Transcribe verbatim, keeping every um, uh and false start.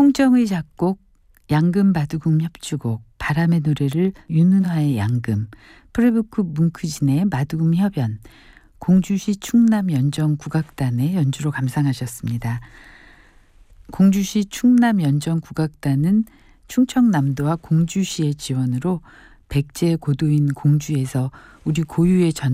홍정의 작곡, 양금 바두금 협주곡, 바람의 노래를 윤은화의 양금, 프레부크 뭉크진의 마두금 협연, 공주시 충남 연정 국악단의 연주로 감상하셨습니다. 공주시 충남 연정 국악단은 충청남도와 공주시의 지원으로 백제 고도인 공주에서 우리 고유의 전